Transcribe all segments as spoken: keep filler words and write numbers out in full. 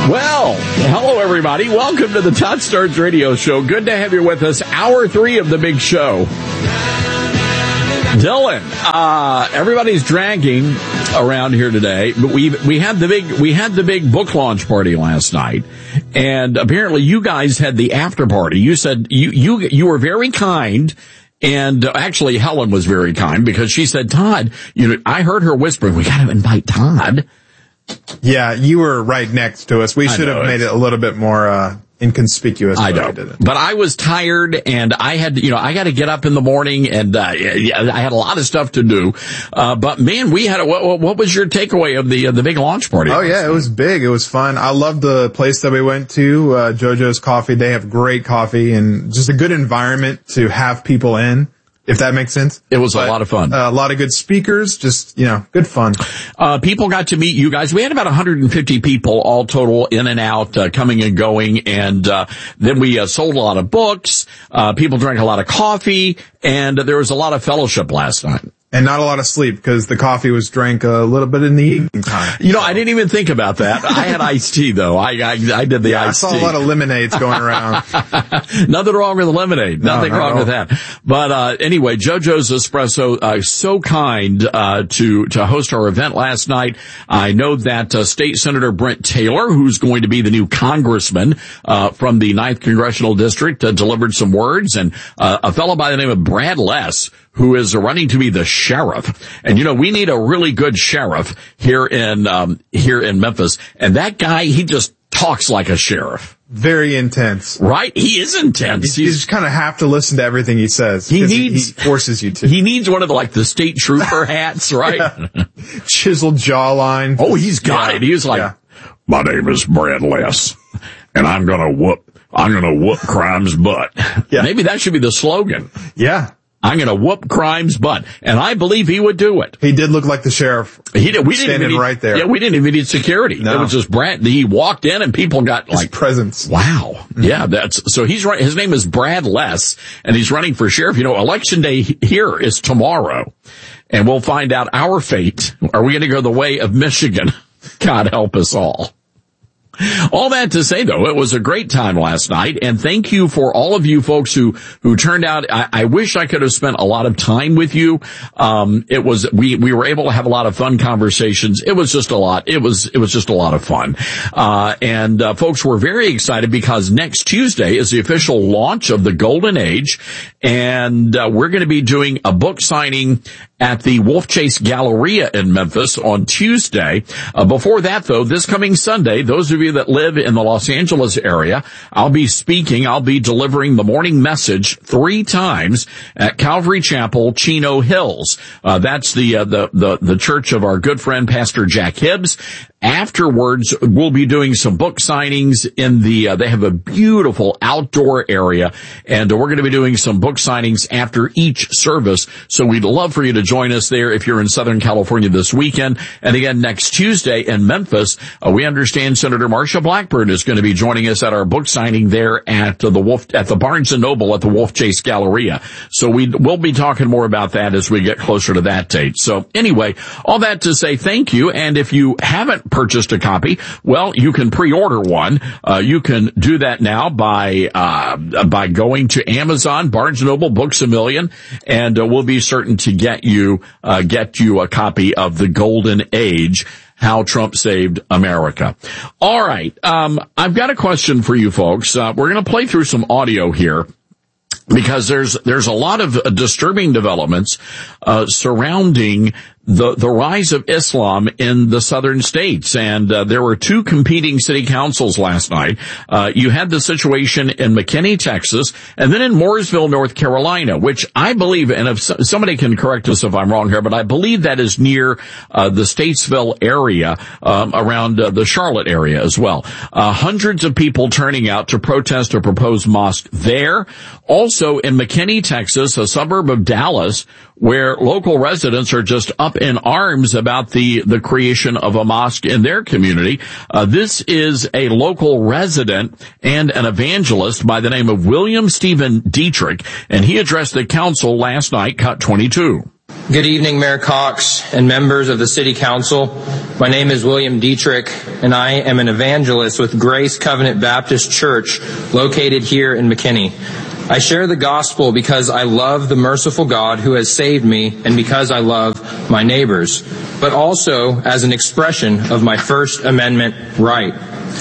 Well, hello everybody. Welcome to the Todd Starnes Radio Show. Good to have you with us. Hour three of the big show. Dylan, uh, everybody's dragging around here today, but we we had the big we had the big book launch party last night, and apparently you guys had the after party. You said you you you were very kind. And uh, actually, Helen was very kind because she said, Todd, you know, I heard her whispering, we got to invite Todd. Yeah, you were right next to us. We should have made it a little bit more uh, inconspicuous. I know, but I was tired, and I had, you know, I got to get up in the morning, and uh, I had a lot of stuff to do. Uh, but man, we had a, what, what was your takeaway of the uh, the big launch party? Oh yeah, it was big. It was fun. I loved the place that we went to, uh, JoJo's Coffee. They have great coffee and just a good environment to have people in. If that makes sense. It was but, a lot of fun. Uh, a lot of good speakers, just, you know, good fun. Uh, people got to meet you guys. We had about one hundred fifty people all total in and out, uh, coming and going. And, uh, then we, uh, sold a lot of books. Uh, people drank a lot of coffee, and there was a lot of fellowship last night. And not a lot of sleep because the coffee was drank a little bit in the evening time. You know, I didn't even think about that. I had iced tea though. I, I, I did the yeah, iced tea. I saw tea. A lot of lemonades going around. Nothing wrong with the lemonade. No, Nothing wrong with that. But, uh, anyway, JoJo's Espresso, uh, so kind, uh, to, to host our event last night. I know that, uh, State Senator Brent Taylor, who's going to be the new congressman, uh, from the ninth Congressional District, uh, delivered some words, and, uh, a fellow by the name of Brad Less, who is running to be the sheriff. And you know, we need a really good sheriff here in, um, here in Memphis. And that guy, he just talks like a sheriff. Very intense. Right? He is intense. You just kind of have to listen to everything he says. He needs, he forces you to. He needs one of the, like, the state trooper hats, right? Yeah. Chiseled jawline. Oh, he's got yeah. it. He was like, yeah. My name is Brad Less, and I'm gonna whoop, I'm gonna whoop crime's butt. Yeah. Maybe that should be the slogan. Yeah. I'm going to whoop crime's butt. And I believe he would do it. He did look like the sheriff. He did. We standing didn't even need, right there. Yeah, we didn't even need security. No. It was just Brad. He walked in and people got His like presence. Wow. Mm-hmm. Yeah, that's so he's right. His name is Brad Less, and he's running for sheriff. You know, election day here is tomorrow, and we'll find out our fate. Are we going to go the way of Michigan? God help us all. All that to say, though, it was a great time last night, and thank you for all of you folks who, who turned out. I, I wish I could have spent a lot of time with you. Um, it was, we, we were able to have a lot of fun conversations. It was just a lot. It was, it was just a lot of fun. Uh, and, uh, folks were very excited because next Tuesday is the official launch of the Golden Age, and, uh, we're going to be doing a book signing at the Wolf Chase Galleria in Memphis on Tuesday. Uh, before that, though, this coming Sunday, those of you that live in the Los Angeles area, I'll be speaking, I'll be delivering the morning message three times at Calvary Chapel, Chino Hills. Uh, that's the, uh, the, the, the church of our good friend, Pastor Jack Hibbs. Afterwards, we'll be doing some book signings in the, uh, they have a beautiful outdoor area, and uh, we're going to be doing some book signings after each service. So we'd love for you to join us there if you're in Southern California this weekend. And again, next Tuesday in Memphis, uh, we understand Senator Marsha Blackburn is going to be joining us at our book signing there at uh, the Wolf, at the Barnes and Noble at the Wolf Chase Galleria. So we we'll be talking more about that as we get closer to that date. So anyway, all that to say thank you. And if you haven't purchased a copy, well, you can pre-order one. Uh, you can do that now by, uh, by going to Amazon, Barnes and Noble, Books A Million, and uh, we'll be certain to get you, uh, get you a copy of The Golden Age, How Trump Saved America. All right. Um, I've got a question for you folks. Uh, we're going to play through some audio here, because there's, there's a lot of uh, disturbing developments, uh, surrounding the, the rise of Islam in the southern states. And, uh, there were two competing city councils last night. Uh, you had the situation in McKinney, Texas, and then in Mooresville, North Carolina, which I believe, and if somebody can correct us if I'm wrong here, but I believe that is near, uh, the Statesville area, um, around uh, the Charlotte area as well. Uh, hundreds of people turning out to protest a proposed mosque there. Also in McKinney, Texas, a suburb of Dallas, where local residents are just up in arms about the, the creation of a mosque in their community. Uh, this is a local resident and an evangelist by the name of William Stephen Dietrich, and he addressed the council last night, cut twenty-two. Good evening, Mayor Cox and members of the City Council. My name is William Dietrich, and I am an evangelist with Grace Covenant Baptist Church located here in McKinney. I share the gospel because I love the merciful God who has saved me and because I love my neighbors, but also as an expression of my First Amendment right.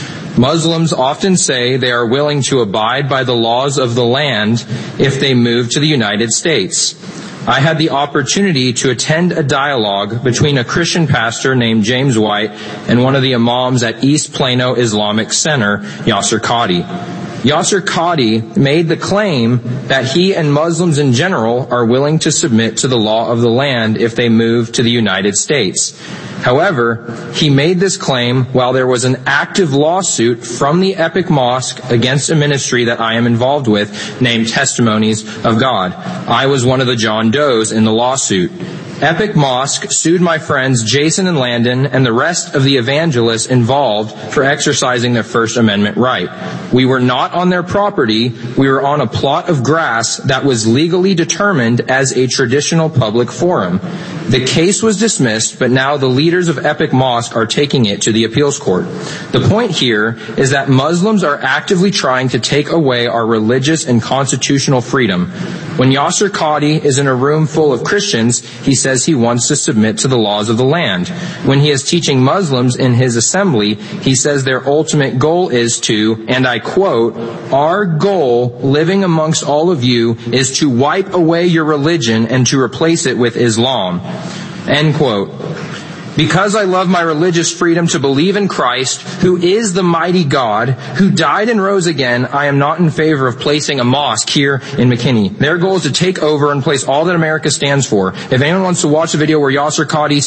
Muslims often say they are willing to abide by the laws of the land if they move to the United States. I had the opportunity to attend a dialogue between a Christian pastor named James White and one of the imams at East Plano Islamic Center, Yasser Qadhi. Yasser Qadhi made the claim that he and Muslims in general are willing to submit to the law of the land if they move to the United States. However, he made this claim while there was an active lawsuit from the Epic Mosque against a ministry that I am involved with named Testimonies of God. I was one of the John Does in the lawsuit. Epic Mosque sued my friends Jason and Landon and the rest of the evangelists involved for exercising their First Amendment right. We were not on their property. We were on a plot of grass that was legally determined as a traditional public forum. The case was dismissed, but now the leaders of Epic Mosque are taking it to the appeals court. The point here is that Muslims are actively trying to take away our religious and constitutional freedom. When Yasser Qadhi is in a room full of Christians, he says he wants to submit to the laws of the land. When he is teaching Muslims in his assembly, he says their ultimate goal is to, and I quote, "Our goal, living amongst all of you, is to wipe away your religion and to replace it with Islam." End quote. Because I love my religious freedom to believe in Christ, who is the mighty God, who died and rose again, I am not in favor of placing a mosque here in McKinney. Their goal is to take over and place all that America stands for. If anyone wants to watch the video where Yasser Qadhi...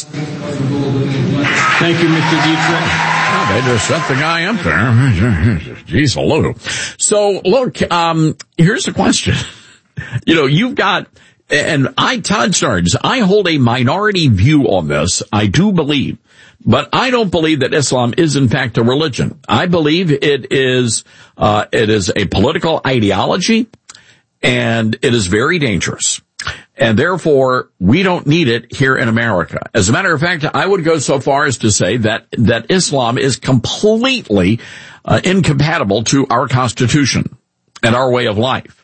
Thank you, Mister Dietrich. Well, they just set the guy up there. Jeez, hello. So, look, um, here's the question. You know, you've got... And I, Todd Starnes, I hold a minority view on this. I do believe, but I don't believe that Islam is in fact a religion. I believe it is, uh, it is a political ideology, and it is very dangerous. And therefore, we don't need it here in America. As a matter of fact, I would go so far as to say that, that Islam is completely, uh, incompatible to our Constitution and our way of life.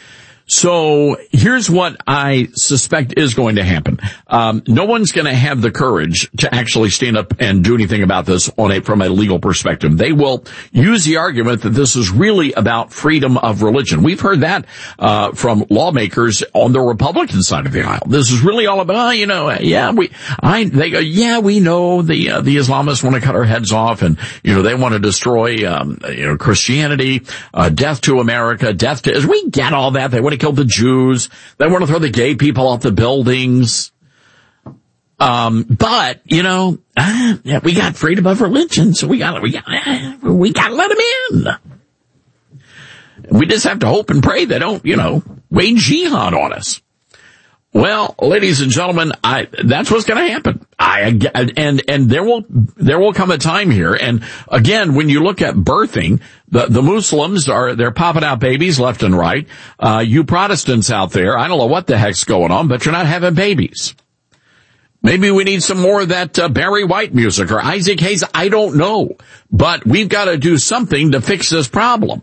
So here's what I suspect is going to happen. Um, no one's going to have the courage to actually stand up and do anything about this on a, from a legal perspective. They will use the argument that this is really about freedom of religion. We've heard that, uh, from lawmakers on the Republican side of the aisle. This is really all about, oh, you know, yeah, we, I, they go, yeah, we know the, uh, the Islamists want to cut our heads off and, you know, they want to destroy, um, you know, Christianity, uh, death to America, death to, we get all that. They want to kill the Jews. They want to throw the gay people off the buildings. Um, but, you know, uh, yeah, we got freedom of religion, so we got, we got, uh, we got to let them in. We just have to hope and pray they don't, you know, wage jihad on us. Well, ladies and gentlemen, I, that's what's going to happen. I, and, and there will, there will come a time here. And again, when you look at birthing, the, the Muslims are, they're popping out babies left and right. Uh, you Protestants out there, I don't know what the heck's going on, but you're not having babies. Maybe we need some more of that uh, Barry White music or Isaac Hayes. I don't know. But we've got to do something to fix this problem.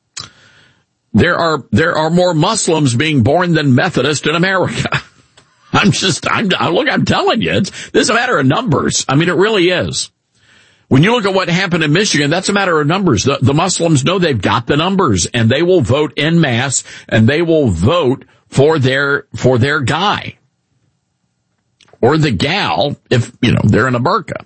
There are, there are more Muslims being born than Methodists in America. I'm just, I'm, look, I'm telling you, it's, this is a matter of numbers. I mean, it really is. When you look at what happened in Michigan, that's a matter of numbers. The, the Muslims know they've got the numbers and they will vote en masse and they will vote for their, for their guy. Or the gal, if, you know, they're in a burqa.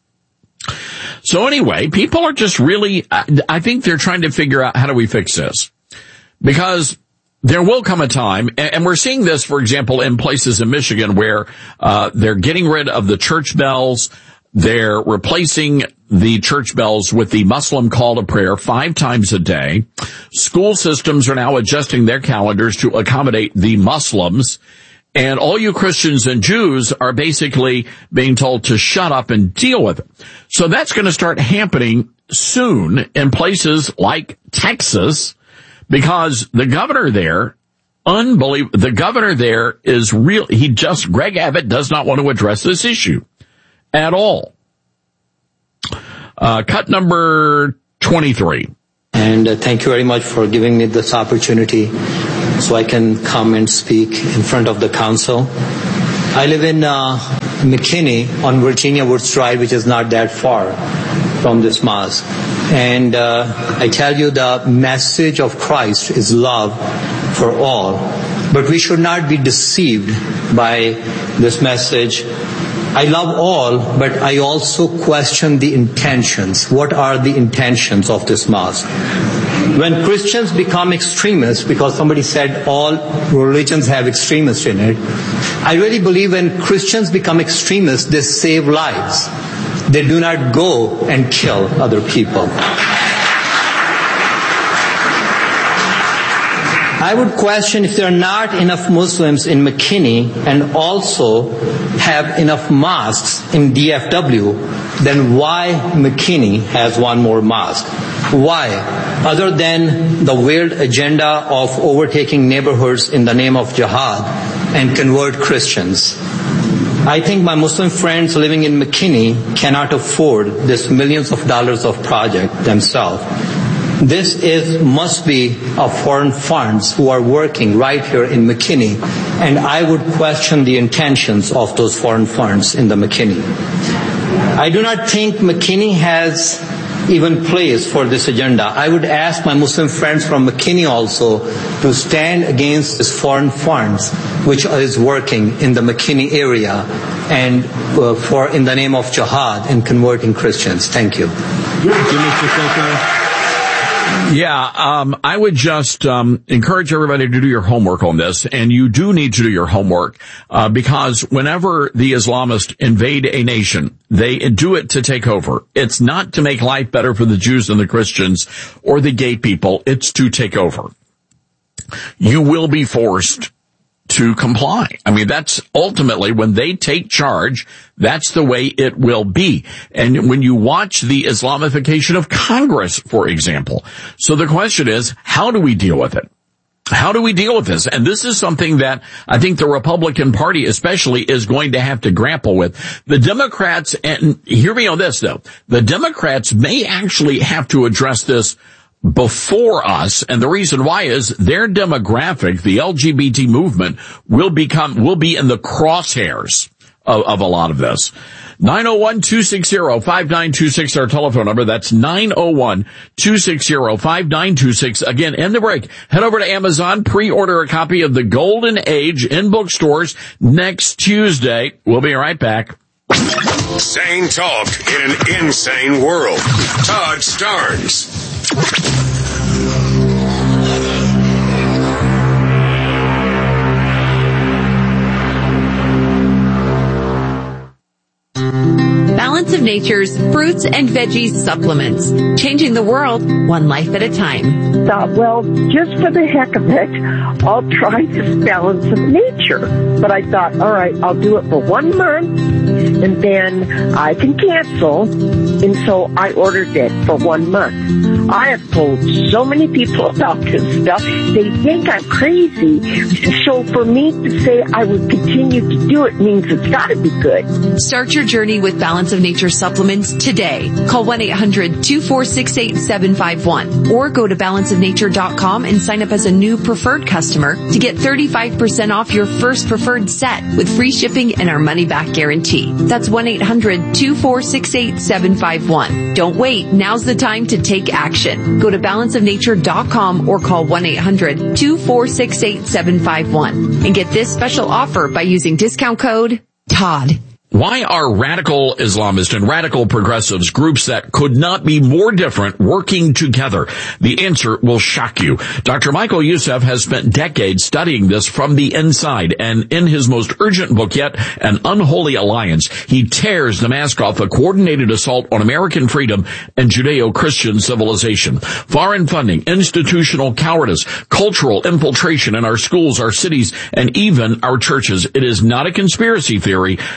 So anyway, people are just really, I think they're trying to figure out how do we fix this. Because there will come a time, and we're seeing this, for example, in places in Michigan where uh they're getting rid of the church bells. They're replacing the church bells with the Muslim call to prayer five times a day. School systems are now adjusting their calendars to accommodate the Muslims. And all you Christians and Jews are basically being told to shut up and deal with it. So that's going to start happening soon in places like Texas, because the governor there Unbelievable. The governor there is real. He just, Greg Abbott does not want to address this issue at all. Uh, cut number twenty-three. And uh, thank you very much for giving me this opportunity so I can come and speak in front of the council. I live in uh, McKinney on Virginia Woods Drive, which is not that far from this mosque. And uh, I tell you, the message of Christ is love for all. But we should not be deceived by this message. I love all, but I also question the intentions. What are the intentions of this mosque? When Christians become extremists, because somebody said all religions have extremists in it, I really believe when Christians become extremists, they save lives. They do not go and kill other people. I would question if there are not enough Muslims in McKinney and also have enough mosques in D F W, then why McKinney has one more mosque? Why? Other than the weird agenda of overtaking neighborhoods in the name of jihad and convert Christians. I think my Muslim friends living in McKinney cannot afford this millions of dollars of project themselves. This is must be of foreign funds who are working right here in McKinney, and I would question the intentions of those foreign funds in the McKinney. I do not think McKinney has even place for this agenda. I would ask my Muslim friends from McKinney also to stand against this foreign funds which is working in the McKinney area and uh, for in the name of jihad and converting Christians. Thank you. Yeah, um, I would just um, encourage everybody to do your homework on this, and you do need to do your homework uh, because whenever the Islamists invade a nation, they do it to take over. It's not to make life better for the Jews and the Christians or the gay people. It's to take over. You will be forced to comply. I mean, that's ultimately when they take charge, that's the way it will be. And when you watch the Islamification of Congress, for example. So the question is, how do we deal with it? How do we deal with this? And this is something that I think the Republican Party especially is going to have to grapple with. The Democrats, and hear me on this though, the Democrats may actually have to address this before us, and the reason why is their demographic, the L G B T movement, will become, will be in the crosshairs of, of a lot of this. nine oh one, two six zero, five nine two six, our telephone number. That's nine oh one, two six zero, five nine two six. Again, end the break. Head over to Amazon, pre-order a copy of The Golden Age in bookstores next Tuesday. We'll be right back. Sane talk in an insane world. Todd Starnes. Balance of Nature's fruits and veggies supplements. Changing the world one life at a time. Thought, well, just for the heck of it, I'll try this Balance of Nature. But I thought, all right, I'll do it for one month, and then I can cancel. And so I ordered it for one month. I have told so many people about this stuff. They think I'm crazy. So for me to say I would continue to do it means it's got to be good. Start your journey with Balance of Nature supplements today. Call one eight hundred, two four six, eight seven five one or go to balance of nature dot com and sign up as a new preferred customer to get thirty-five percent off your first preferred set with free shipping and our money-back guarantee. That's one eight hundred, two four six, eight seven five one. Don't wait. Now's the time to take action. Go to balance of nature dot com or call one eight hundred, two four six, eight seven five one and get this special offer by using discount code Todd. Why are radical Islamists and radical progressives, groups that could not be more different, working together? The answer will shock you. Doctor Michael Youssef has spent decades studying this from the inside, and in his most urgent book yet, An Unholy Alliance, he tears the mask off a coordinated assault on American freedom and Judeo-Christian civilization. Foreign funding, institutional cowardice, cultural infiltration in our schools, our cities, and even our churches. It is not a conspiracy theory. This is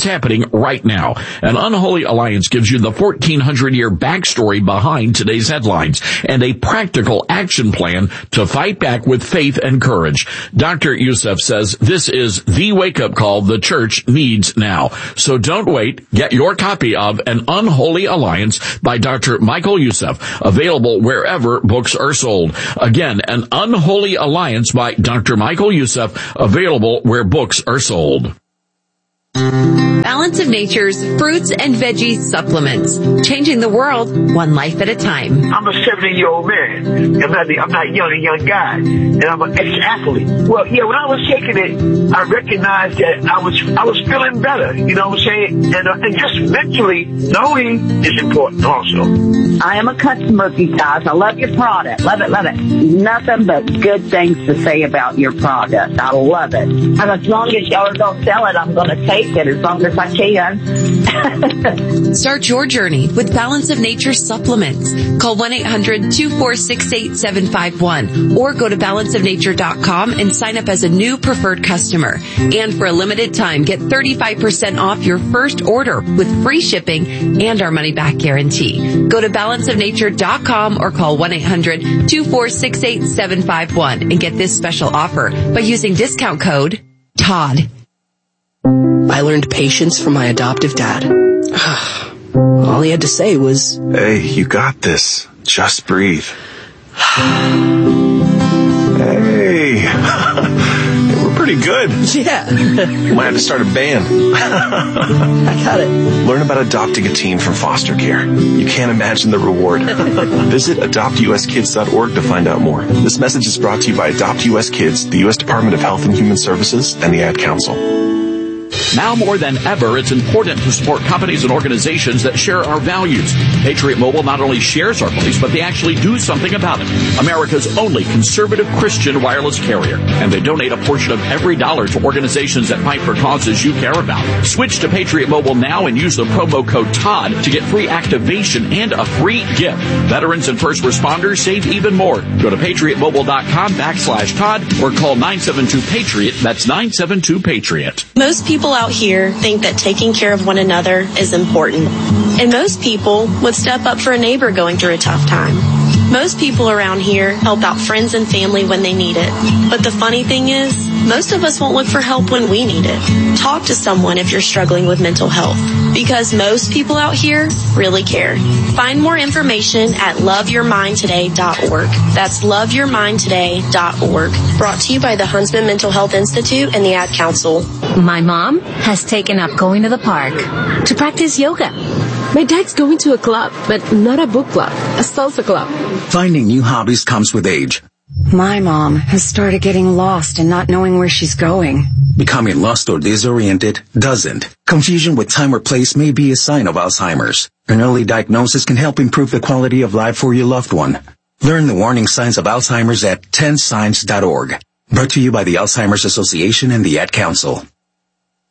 happening right now. An Unholy Alliance gives you the fourteen hundred year backstory behind today's headlines and a practical action plan to fight back with faith and courage. Doctor Youssef says this is the wake-up call the church needs now. So don't wait. Get your copy of An Unholy Alliance by Doctor Michael Youssef, available wherever books are sold. Again, An Unholy Alliance by Doctor Michael Youssef, available where books are sold. Balance of Nature's fruits and veggie supplements, changing the world one life at a time. I'm a seventy-year-old man. I'm not, I'm not young, a young guy, and I'm an ex-athlete. Well, yeah, when I was taking it, I recognized that I was I was feeling better. You know what I'm saying? And, uh, and just mentally, knowing is important also. I am a customer of you guys. I love your product. Love it, love it. Nothing but good things to say about your product. I love it. And as long as y'all don't sell it, I'm going to take it as long as I can. Start your journey with Balance of Nature supplements. Call one eight hundred two four six eight seven five one or go to balance of nature dot com and sign up as a new preferred customer. And for a limited time, get thirty-five percent off your first order with free shipping and our money-back guarantee. Go to balance of nature dot com or call one eight hundred two four six eight seven five one and get this special offer by using discount code Todd. I learned patience from my adoptive dad. All he had to say was, "Hey, you got this. Just breathe." Hey, we're pretty good. Yeah. You might have to start a band. I got it. Learn about adopting a teen from foster care. You can't imagine the reward. Visit adopt u s kids dot org to find out more. This message is brought to you by Adopt U S Kids, the U S Department of Health and Human Services, and the Ad Council. Now more than ever, it's important to support companies and organizations that share our values. Patriot Mobile not only shares our beliefs, but they actually do something about it. America's only conservative Christian wireless carrier. And they donate a portion of every dollar to organizations that fight for causes you care about. Switch to Patriot Mobile now and use the promo code Todd to get free activation and a free gift. Veterans and first responders save even more. Go to patriot mobile dot com backslash Todd or call nine seven two Patriot. That's nine seven two Patriot. Most people out here think that taking care of one another is important. And most people would step up for a neighbor going through a tough time. Most people around here help out friends and family when they need it. But the funny thing is, most of us won't look for help when we need it. Talk to someone if you're struggling with mental health, because most people out here really care. Find more information at love your mind today dot org. That's love your mind today dot org. Brought to you by the Huntsman Mental Health Institute and the Ad Council. My mom has taken up going to the park to practice yoga. My dad's going to a club, but not a book club, a salsa club. Finding new hobbies comes with age. My mom has started getting lost and not knowing where she's going. Becoming lost or disoriented doesn't. Confusion with time or place may be a sign of Alzheimer's. An early diagnosis can help improve the quality of life for your loved one. Learn the warning signs of Alzheimer's at ten signs dot org. Brought to you by the Alzheimer's Association and the Ad Council.